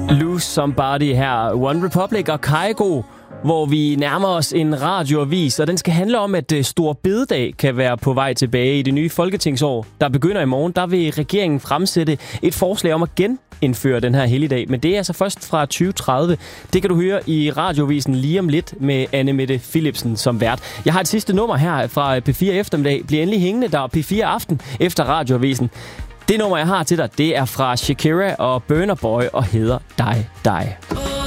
Lose Somebody her. One Republic og Kygo, hvor vi nærmer os en radioavis, og den skal handle om, at Store Bededag kan være på vej tilbage i det nye folketingsår, der begynder i morgen. Der vil regeringen fremsætte et forslag om at genindføre den her helligdag, men det er altså først fra 2030. Det kan du høre i radioavisen lige om lidt med Anne Mette Philipsen som vært. Jeg har et sidste nummer her fra P4 Eftermiddag. Bliv endelig hængende, der er P4 Aften efter radioavisen. Det nummer, jeg har til dig, det er fra Shakira og Burna Boy og hedder Die Die.